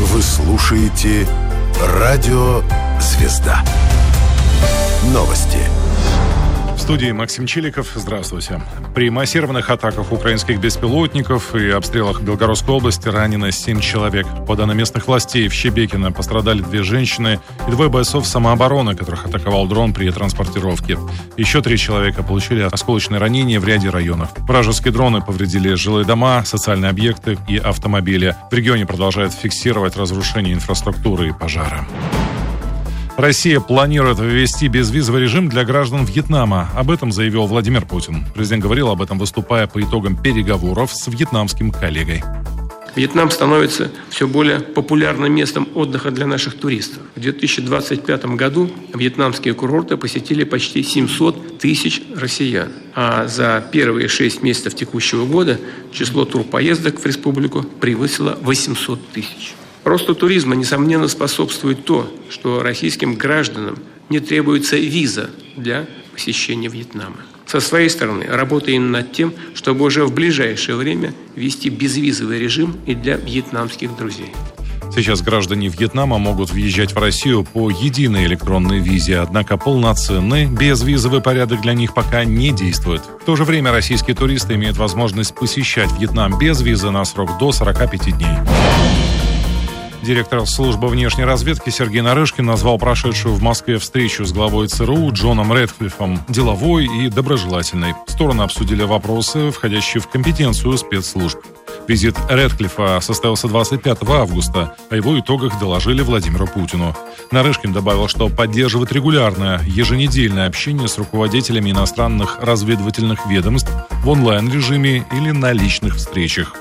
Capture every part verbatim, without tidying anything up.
Вы слушаете «Радио Звезда». Новости. В студии Максим Чиликов. Здравствуйте. При массированных атаках украинских беспилотников и обстрелах Белгородской области ранено семь человек. По данным местных властей, в Щебекино пострадали две женщины и двое бойцов самообороны, которых атаковал дрон при транспортировке. Еще три человека получили осколочные ранения в ряде районов. Вражеские дроны повредили жилые дома, социальные объекты и автомобили. В регионе продолжают фиксировать разрушение инфраструктуры и пожары. Россия планирует ввести безвизовый режим для граждан Вьетнама. Об этом заявил Владимир Путин. Президент говорил об этом, выступая по итогам переговоров с вьетнамским коллегой. Вьетнам становится все более популярным местом отдыха для наших туристов. В две тысячи двадцать пятом году вьетнамские курорты посетили почти семьсот тысяч россиян. А за первые шесть месяцев текущего года число турпоездок в республику превысило восемьсот тысяч. Росту туризма, несомненно, способствует то, что российским гражданам не требуется виза для посещения Вьетнама. Со своей стороны, работаем над тем, чтобы уже в ближайшее время ввести безвизовый режим и для вьетнамских друзей. Сейчас граждане Вьетнама могут въезжать в Россию по единой электронной визе, однако полноценный безвизовый порядок для них пока не действует. В то же время российские туристы имеют возможность посещать Вьетнам без визы на срок до сорока пяти дней. Директор службы внешней разведки Сергей Нарышкин назвал прошедшую в Москве встречу с главой ЦРУ Джоном Рэдклиффом деловой и доброжелательной. Стороны обсудили вопросы, входящие в компетенцию спецслужб. Визит Рэдклиффа состоялся двадцать пятого августа. О его итогах доложили Владимиру Путину. Нарышкин добавил, что поддерживает регулярное, еженедельное общение с руководителями иностранных разведывательных ведомств в онлайн-режиме или на личных встречах.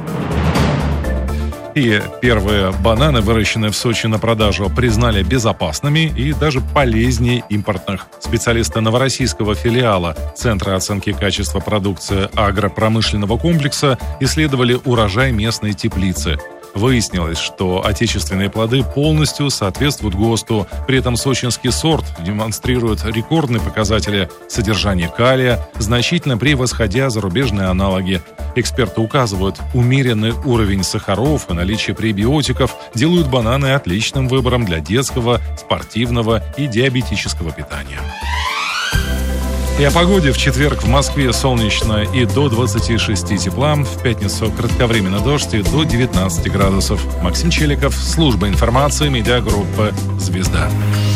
И первые бананы, выращенные в Сочи на продажу, признали безопасными и даже полезнее импортных. Специалисты новороссийского филиала Центра оценки качества продукции агропромышленного комплекса исследовали урожай местной теплицы. Выяснилось, что отечественные плоды полностью соответствуют ГОСТу. При этом сочинский сорт демонстрирует рекордные показатели содержания калия, значительно превосходя зарубежные аналоги. Эксперты указывают, умеренный уровень сахаров и наличие пребиотиков делают бананы отличным выбором для детского, спортивного и диабетического питания. И о погоде. В четверг в Москве солнечно и до двадцати шести тепла. В пятницу кратковременно дождь и до девятнадцати градусов. Максим Чиликов, служба информации, медиагруппа «Звезда».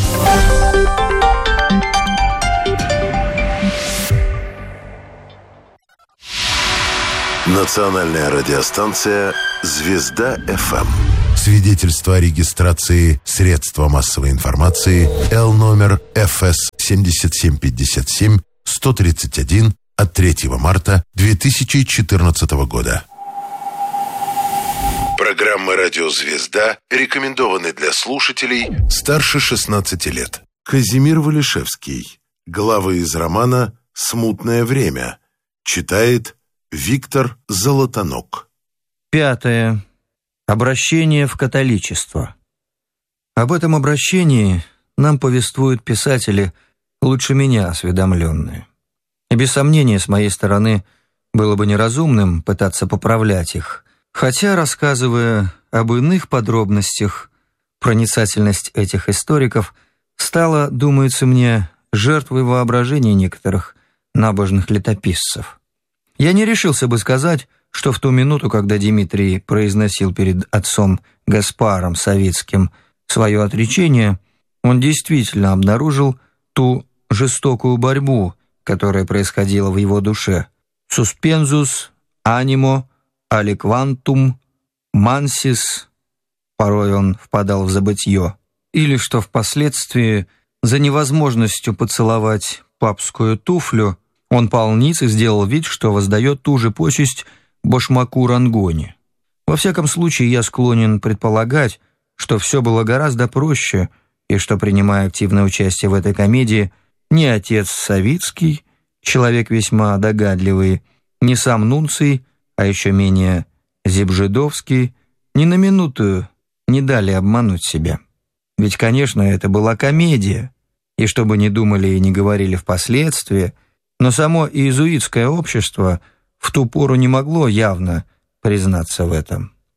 Национальная радиостанция «Звезда-ФМ». Свидетельство о регистрации средства массовой информации Л номер Ф С семьдесят семь пятьдесят семь сто тридцать один от третьего марта две тысячи четырнадцатого года. Программа «Радио Звезда» рекомендованы для слушателей старше шестнадцати лет. Казимир Валишевский. Главы из романа «Смутное время». Читает Виктор Золотонок. Пятое. Обращение в католичество. Об этом обращении нам повествуют писатели, лучше меня осведомленные. И без сомнения, с моей стороны, было бы неразумным пытаться поправлять их, хотя, рассказывая об иных подробностях, проницательность этих историков стала, думается мне, жертвой воображения некоторых набожных летописцев. Я не решился бы сказать, что в ту минуту, когда Дмитрий произносил перед отцом Гаспаром Савицким свое отречение, он действительно обнаружил ту жестокую борьбу, которая происходила в его душе. «Суспензус, анимо, аликвантум, мансис», порой он впадал в забытье, или что впоследствии за невозможностью поцеловать папскую туфлю он полниц и сделал вид, что воздает ту же почесть башмаку Рангони. Во всяком случае, я склонен предполагать, что все было гораздо проще, и что, принимая активное участие в этой комедии, ни отец Савицкий, человек весьма догадливый, ни сам Нунций, а еще менее Зебжидовский, ни на минуту не дали обмануть себя. Ведь, конечно, это была комедия, и что бы ни думали и ни говорили впоследствии, но само иезуитское общество в ту пору не могло явно признаться в этом.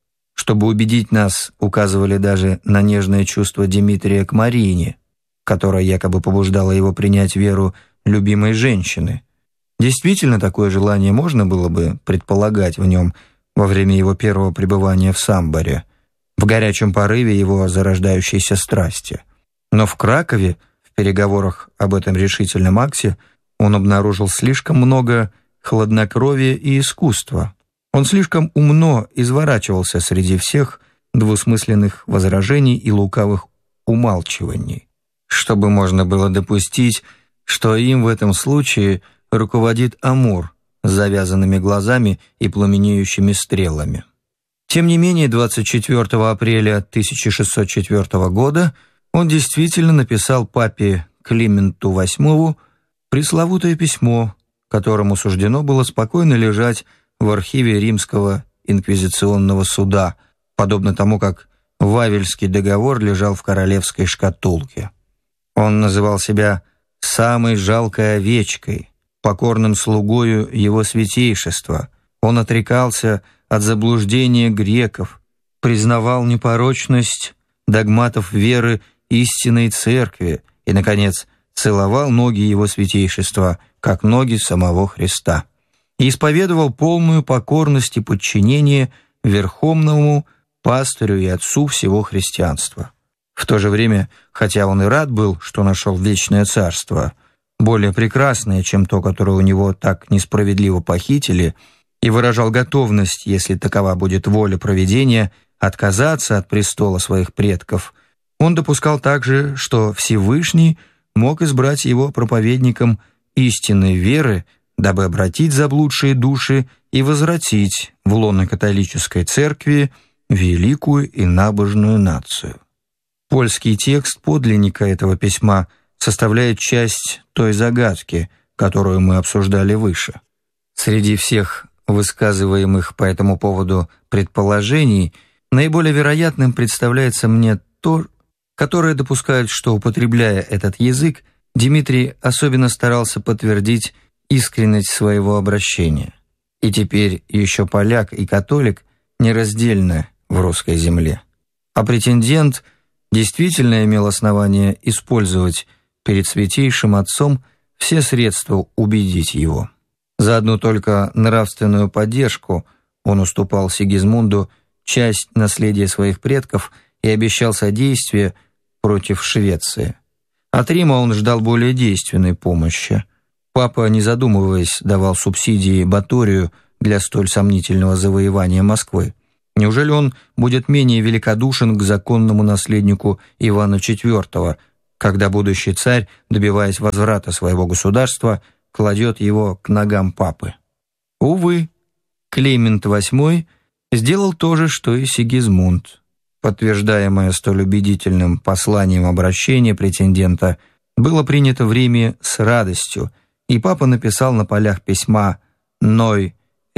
Чтобы убедить нас, указывали даже на нежное чувство Дмитрия к Марине, которое якобы побуждало его принять веру любимой женщины. Действительно, такое желание можно было бы предполагать в нем во время его первого пребывания в Самборе, в горячем порыве его зарождающейся страсти. Но в Кракове, в переговорах об этом решительном акте, он обнаружил слишком много хладнокровия и искусства. Он слишком умно изворачивался среди всех двусмысленных возражений и лукавых умалчиваний, чтобы можно было допустить, что им в этом случае руководит Амур с завязанными глазами и пламенеющими стрелами. Тем не менее, двадцать четвёртого апреля тысяча шестьсот четвёртого года он действительно написал папе Клименту восьмому пресловутое письмо, которому суждено было спокойно лежать в архиве Римского инквизиционного суда, подобно тому, как Вавельский договор лежал в королевской шкатулке. Он называл себя «самой жалкой овечкой», покорным слугою его святейшества. Он отрекался от заблуждения греков, признавал непорочность догматов веры истинной церкви и, наконец, целовал ноги его святейшества, как ноги самого Христа, и исповедовал полную покорность и подчинение верховному пастырю и отцу всего христианства. В то же время, хотя он и рад был, что нашел вечное царство, более прекрасное, чем то, которое у него так несправедливо похитили, и выражал готовность, если такова будет воля провидения, отказаться от престола своих предков, он допускал также, что Всевышний мог избрать его проповедником истинной веры, дабы обратить заблудшие души и возвратить в лоно католической церкви великую и набожную нацию. Польский текст подлинника этого письма составляет часть той загадки, которую мы обсуждали выше. Среди всех высказываемых по этому поводу предположений наиболее вероятным представляется мне то, которое допускает, что, употребляя этот язык, Дмитрий особенно старался подтвердить искренность своего обращения. И теперь еще поляк и католик нераздельны в русской земле. А претендент действительно имел основание использовать перед Святейшим Отцом все средства убедить его. За одну только нравственную поддержку он уступал Сигизмунду часть наследия своих предков и обещал содействие против Швеции. От Рима он ждал более действенной помощи. Папа, не задумываясь, давал субсидии Баторию для столь сомнительного завоевания Москвы. Неужели он будет менее великодушен к законному наследнику Ивана четвёртого, когда будущий царь, добиваясь возврата своего государства, кладет его к ногам папы? Увы, Климент восьмой сделал то же, что и Сигизмунд. Подтверждаемое столь убедительным посланием обращения претендента было принято в Риме с радостью, и папа написал на полях письма «Ной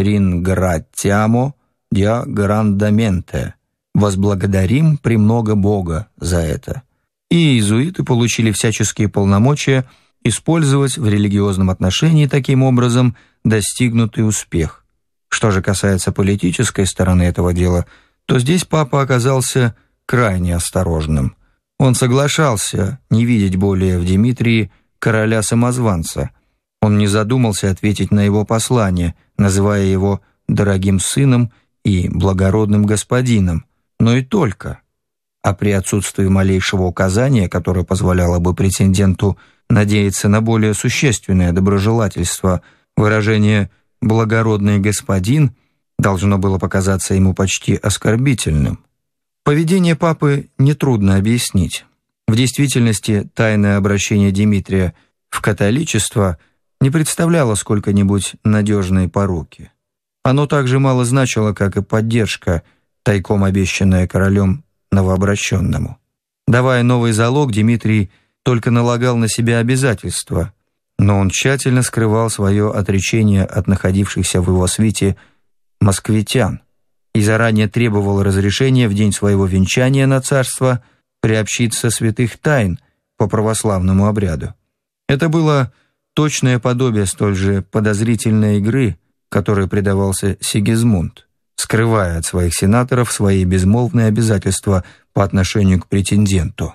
рингратиамо диа грандаменте» «Возблагодарим премного Бога за это». И иезуиты получили всяческие полномочия использовать в религиозном отношении таким образом достигнутый успех. Что же касается политической стороны этого дела, то здесь папа оказался крайне осторожным. Он соглашался не видеть более в Дмитрии короля-самозванца. Он не задумался ответить на его послание, называя его «дорогим сыном» и «благородным господином», но и только. А при отсутствии малейшего указания, которое позволяло бы претенденту надеяться на более существенное доброжелательство, выражение «благородный господин» должно было показаться ему почти оскорбительным. Поведение папы нетрудно объяснить. В действительности тайное обращение Дмитрия в католичество не представляло сколько-нибудь надежной поруки. Оно так же мало значило, как и поддержка, тайком обещанная королем новообращенному. Давая новый залог, Дмитрий только налагал на себя обязательства, но он тщательно скрывал свое отречение от находившихся в его свите москвитян и заранее требовал разрешения в день своего венчания на царство приобщиться святых тайн по православному обряду. Это было точное подобие столь же подозрительной игры, которой предавался Сигизмунд. скрывая от своих сенаторов свои безмолвные обязательства по отношению к претенденту.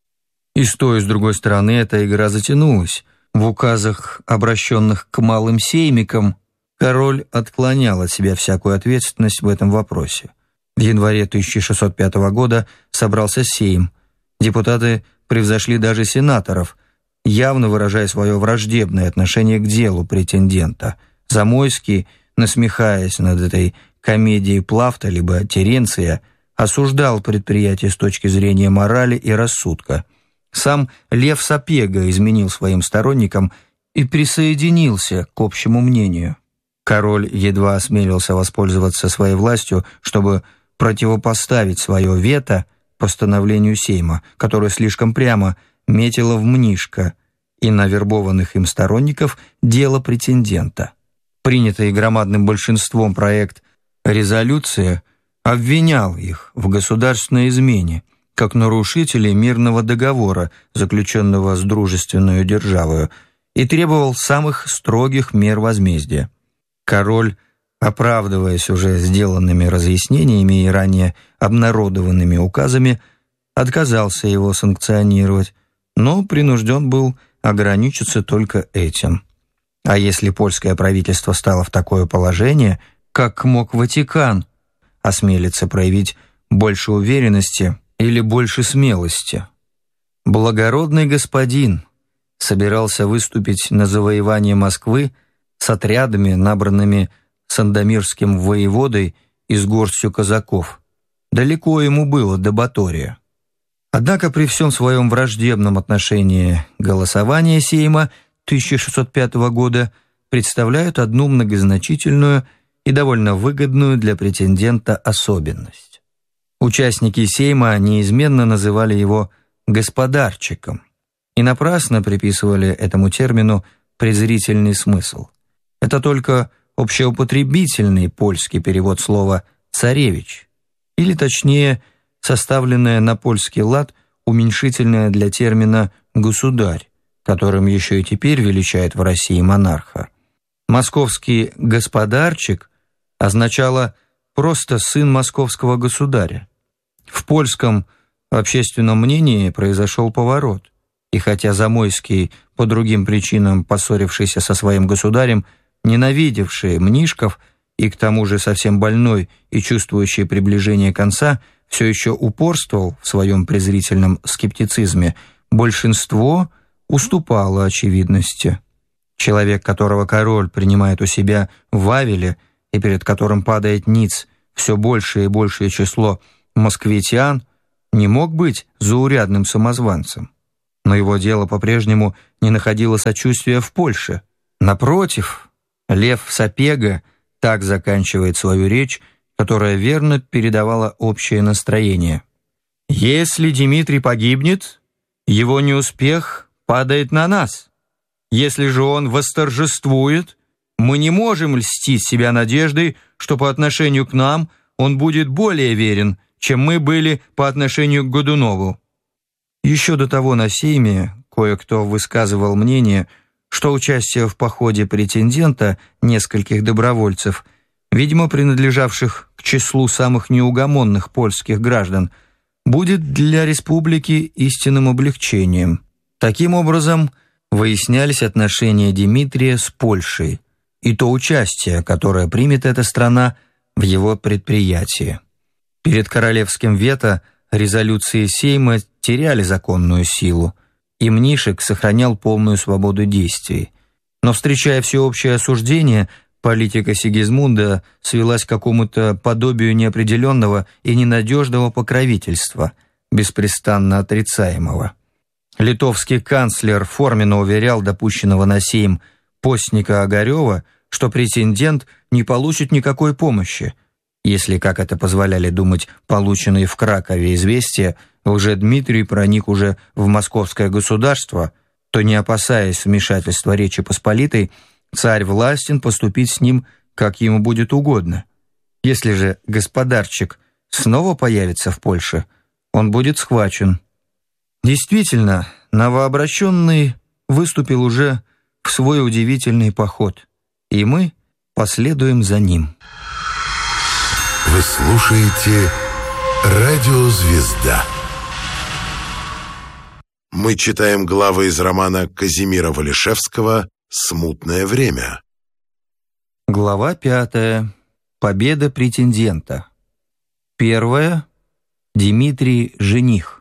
И с той, и с другой стороны эта игра затянулась. В указах, обращенных к малым сеймикам, король отклонял от себя всякую ответственность в этом вопросе. В январе тысяча шестьсот пятого года собрался Сейм. Депутаты превзошли даже сенаторов, явно выражая свое враждебное отношение к делу претендента. Замойский, насмехаясь над этой комедией Плафта либо Теренция, осуждал предприятие с точки зрения морали и рассудка. Сам Лев Сапега изменил своим сторонникам и присоединился к общему мнению. Король едва осмелился воспользоваться своей властью, чтобы противопоставить свое вето постановлению Сейма, которое слишком прямо метило в Мнишко и на вербованных им сторонников дело претендента. Принятый громадным большинством проект резолюции обвинял их в государственной измене, как нарушителей мирного договора, заключенного с дружественной державою, и требовал самых строгих мер возмездия. Король, оправдываясь уже сделанными разъяснениями и ранее обнародованными указами, отказался его санкционировать, но принужден был ограничиться только этим. А если польское правительство стало в такое положение, как мог Ватикан осмелиться проявить больше уверенности или больше смелости? Благородный господин собирался выступить на завоевание Москвы с отрядами, набранными сандомирским воеводой и с горстью казаков. Далеко ему было до Батория. Однако при всем своем враждебном отношении голосования Сейма тысяча шестьсот пятого года представляют одну многозначительную и довольно выгодную для претендента особенность. Участники Сейма неизменно называли его «господарчиком» и напрасно приписывали этому термину презрительный смысл. Это только общеупотребительный польский перевод слова «царевич», или точнее, составленное на польский лад уменьшительное для термина «государь», которым еще и теперь величает в России монарха. Московский «господарчик» означало просто «сын московского государя». В польском общественном мнении произошел поворот, и хотя Замойский, по другим причинам поссорившийся со своим государем, ненавидевший Мнишков и к тому же совсем больной и чувствующий приближение конца, все еще упорствовал в своем презрительном скептицизме, большинство уступало очевидности. Человек, которого король принимает у себя в Вавеле и перед которым падает ниц все большее и большее число москвитян, не мог быть заурядным самозванцем. Но его дело по-прежнему не находило сочувствия в Польше. Напротив, Лев Сапега так заканчивает свою речь, которая верно передавала общее настроение. «Если Дмитрий погибнет, его неуспех падает на нас. Если же он восторжествует, мы не можем льстить себя надеждой, что по отношению к нам он будет более верен, чем мы были по отношению к Годунову». Еще до того на Сейме кое-кто высказывал мнение, что участие в походе претендента нескольких добровольцев, видимо, принадлежавших к числу самых неугомонных польских граждан, будет для республики истинным облегчением. Таким образом, выяснялись отношения Дмитрия с Польшей и то участие, которое примет эта страна в его предприятии. Перед королевским вето резолюции Сейма теряли законную силу, и Мнишек сохранял полную свободу действий. Но, встречая всеобщее осуждение, политика Сигизмунда свелась к какому-то подобию неопределенного и ненадежного покровительства, беспрестанно отрицаемого. Литовский канцлер форменно уверял допущенного на Сейм постника Огарева, что претендент не получит никакой помощи, если, как это позволяли думать полученные в Кракове известия, Лжедмитрий проник уже в московское государство, то, не опасаясь вмешательства Речи Посполитой, царь властен поступить с ним, как ему будет угодно. Если же господарчик снова появится в Польше, он будет схвачен. Действительно, новообращенный выступил уже в свой удивительный поход, и мы последуем за ним. Вы слушаете «Радио Звезда». Мы читаем главы из романа Казимира Валишевского «Смутное время». Глава пятая. Победа претендента. Первая. Дмитрий жених.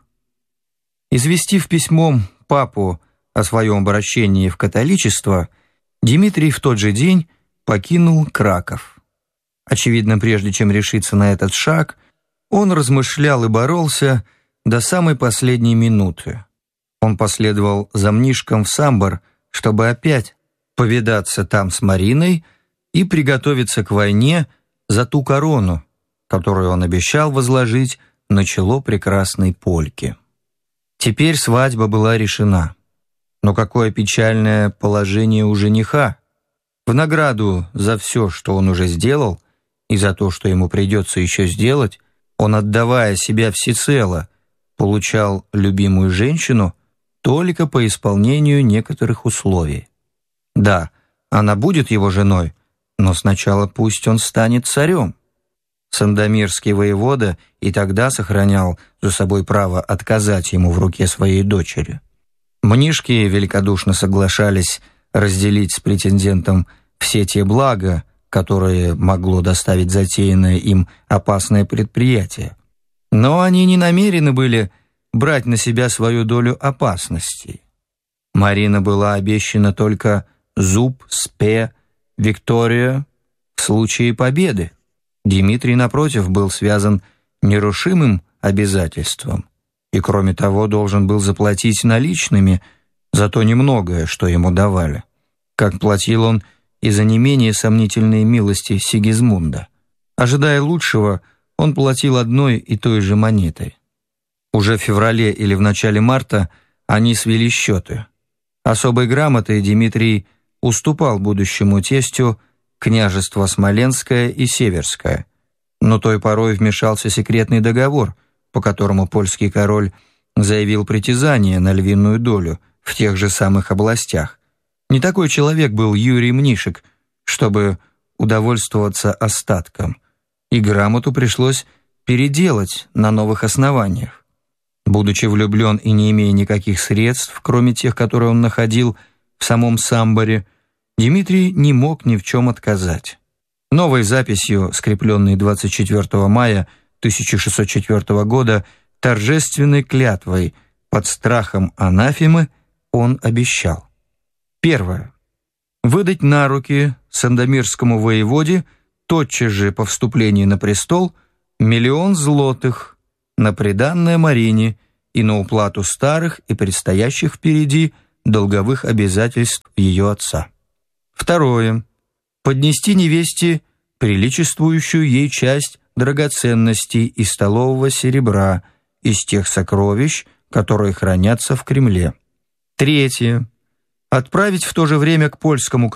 Известив письмом папу о своем обращении в католичество, Дмитрий в тот же день покинул Краков. Очевидно, прежде чем решиться на этот шаг, он размышлял и боролся до самой последней минуты. Он последовал за Мнишком в Самбор, чтобы опять повидаться там с Мариной и приготовиться к войне за ту корону, которую он обещал возложить на чело прекрасной польки. Теперь свадьба была решена. Но какое печальное положение у жениха! В награду за все, что он уже сделал, и за то, что ему придется еще сделать, он, отдавая себя всецело, получал любимую женщину только по исполнению некоторых условий. Да, она будет его женой, но сначала пусть он станет царем. Сандомирский воевода и тогда сохранял за собой право отказать ему в руке своей дочери. Мнишки великодушно соглашались разделить с претендентом все те блага, которые могло доставить затеянное им опасное предприятие. Но они не намерены были брать на себя свою долю опасностей. Марина была обещана только зуб, спе, Виктория в случае победы. Дмитрий, напротив, был связан нерушимым обязательством и, кроме того, должен был заплатить наличными за то немногое, что ему давали, как платил он и за не менее сомнительные милости Сигизмунда. Ожидая лучшего, он платил одной и той же монетой. Уже в феврале или в начале марта они свели счеты. Особой грамотой Дмитрий уступал будущему тестю княжества Смоленское и Северское, но той порой вмешался секретный договор, по которому польский король заявил притязание на львиную долю в тех же самых областях. Не такой человек был Юрий Мнишек, чтобы удовольствоваться остатком, и грамоту пришлось переделать на новых основаниях. Будучи влюблен и не имея никаких средств, кроме тех, которые он находил в самом Самборе, Дмитрий не мог ни в чем отказать. Новой записью, скрепленной двадцать четвёртого мая тысяча шестьсот четвёртого года, торжественной клятвой под страхом анафемы, он обещал: первое. Выдать на руки сандомирскому воеводе тотчас же по вступлении на престол миллион злотых на приданное Марине и на уплату старых и предстоящих впереди долговых обязательств ее отца. Второе. Поднести невесте приличествующую ей часть драгоценностей и столового серебра из тех сокровищ, которые хранятся в Кремле. Третье. Отправить в то же время к польскому